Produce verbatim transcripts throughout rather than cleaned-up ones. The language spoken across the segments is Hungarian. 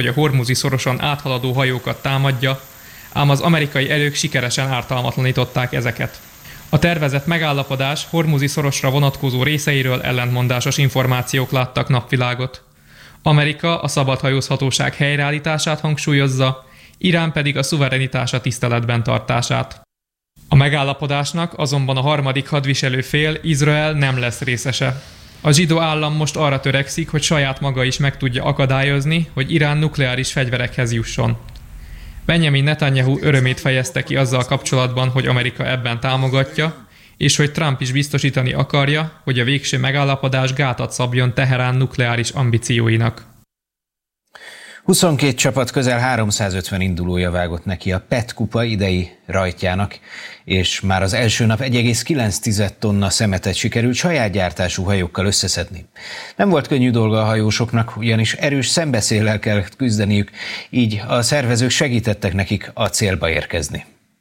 hogy a hormuzi szoroson áthaladó hajókat támadja, ám az amerikai erők sikeresen ártalmatlanították ezeket. A tervezett megállapodás hormuzi szorosra vonatkozó részeiről ellentmondásos információk láttak napvilágot. Amerika a szabadhajózhatóság helyreállítását hangsúlyozza, Irán pedig a szuverenitása tiszteletben tartását. A megállapodásnak azonban a harmadik hadviselő fél, Izrael nem lesz részese. A zsidó állam most arra törekszik, hogy saját maga is meg tudja akadályozni, hogy Irán nukleáris fegyverekhez jusson. Benjamin Netanyahu örömét fejezte ki azzal kapcsolatban, hogy Amerika ebben támogatja, és hogy Trump is biztosítani akarja, hogy a végső megállapodás gátat szabjon Teherán nukleáris ambícióinak. huszonkét csapat közel háromszázötven indulója vágott neki a pé e té kupa idei rajtjának, és már az első nap egy egész kilenc tonna szemetet sikerült saját gyártású hajókkal összeszedni. Nem volt könnyű dolga a hajósoknak, ugyanis erős szembeszéllel kellett küzdeniük, így a szervezők segítettek nekik a célba érkezni.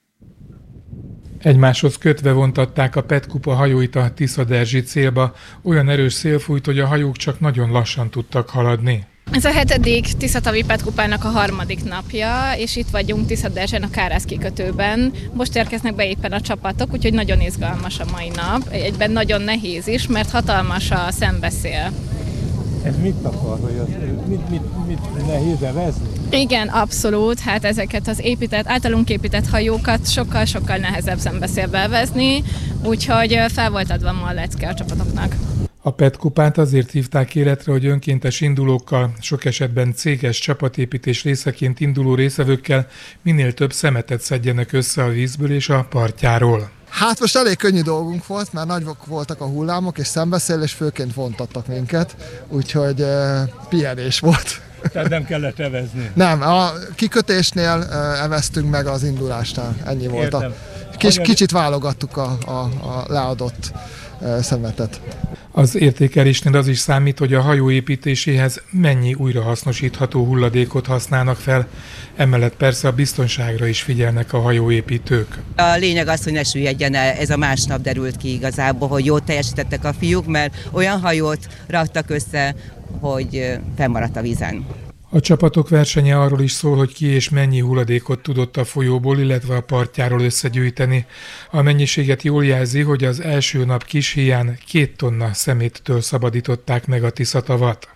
Egymáshoz kötve vontatták a pé e té kupa hajóit a Tisza-Derzsi célba, olyan erős szél fújt, hogy a hajók csak nagyon lassan tudtak haladni. Ez a hetedik Tiszatavi pé e té kupának a harmadik napja, és itt vagyunk Tisza-Derzsen a Kárász kikötőben. Most érkeznek be éppen a csapatok, úgyhogy nagyon izgalmas a mai nap. Egyben nagyon nehéz is, mert hatalmas a szembeszél. Ez mit akar, hogy az, mit, mit, mit nehéz-e vezni? Igen, abszolút. Hát ezeket az épített, általunk épített hajókat sokkal-sokkal nehezebb szembeszélbe vezni, úgyhogy fel volt adva ma a lecke a csapatoknak. A pé e té kupát azért hívták életre, hogy önkéntes indulókkal, sok esetben céges csapatépítés részeként induló részevőkkel minél több szemetet szedjenek össze a vízből és a partjáról. Hát most elég könnyű dolgunk volt, mert nagyok voltak a hullámok, és szembeszél, és főként vontattak minket, úgyhogy eh, pihenés volt. Tehát nem kellett evezni? Nem, a kikötésnél eh, eveztünk meg az indulásnál, ennyi volt. A, kis, kicsit válogattuk a, a, a leadott eh, szemetet. Az értékelésnél az is számít, hogy a hajó építéséhez mennyi újrahasznosítható hulladékot használnak fel, emellett persze a biztonságra is figyelnek a hajóépítők. A lényeg az, hogy ne süllyedjen el, ez a másnap derült ki igazából, hogy jól teljesítettek a fiúk, mert olyan hajót raktak össze, hogy fennmaradt a vízen. A csapatok versenye arról is szól, hogy ki és mennyi hulladékot tudott a folyóból, illetve a partjáról összegyűjteni. A mennyiséget jól jelzi, hogy az első nap kis híján két tonna szeméttől szabadították meg a Tiszatavat.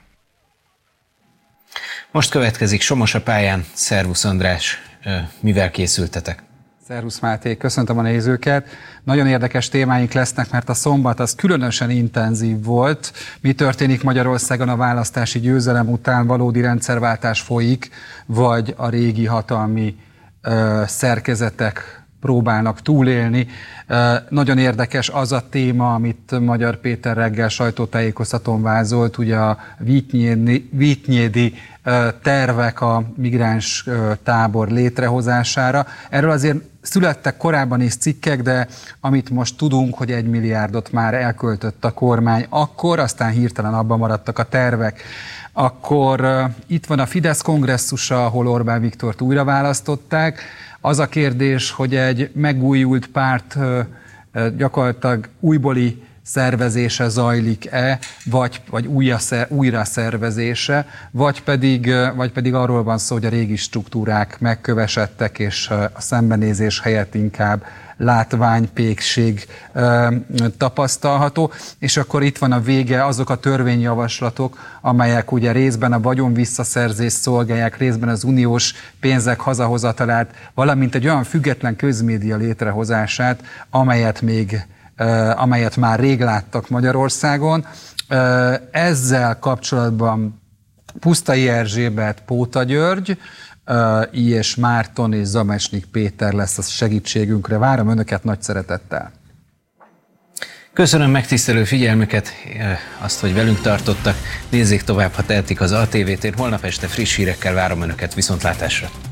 Most következik Somos a pályán. Szervusz András, mivel készültetek? Szervusz Máté, köszöntöm a nézőket. Nagyon érdekes témáink lesznek, mert a szombat az különösen intenzív volt. Mi történik Magyarországon a választási győzelem után, valódi rendszerváltás folyik, vagy a régi hatalmi ö, szerkezetek próbálnak túlélni. Ö, nagyon érdekes az a téma, amit Magyar Péter reggel sajtótájékoztatón vázolt, ugye a Vitnyédi, Vitnyédi tervek a migráns tábor létrehozására. Erről azért születtek korábban is cikkek, de amit most tudunk, hogy egy milliárdot már elköltött a kormány akkor, aztán hirtelen abban maradtak a tervek. Akkor uh, itt van a Fidesz kongresszusa, ahol Orbán Viktort újra választották. Az a kérdés, hogy egy megújult párt uh, uh, gyakorlatilag újbóli szervezése zajlik-e, vagy, vagy újra, újra szervezése, vagy pedig, vagy pedig arról van szó, hogy a régi struktúrák megkövesedtek, és a szembenézés helyett inkább látványpékség ö, tapasztalható, és akkor itt van a vége, azok a törvényjavaslatok, amelyek ugye részben a vagyon visszaszerzést szolgálják, részben az uniós pénzek hazahozatalát, valamint egy olyan független közmédia létrehozását, amelyet még amelyet már rég láttak Magyarországon. Ezzel kapcsolatban Pusztai Erzsébet, Póta György, I. és Márton és Zamesnik Péter lesz a segítségünkre. Várom önöket nagy szeretettel. Köszönöm megtisztelő figyelmüket, azt, hogy velünk tartottak. Nézzék tovább, ha tehetik, az á té vé-t. Holnap este friss hírekkel várom önöket. Viszontlátásra!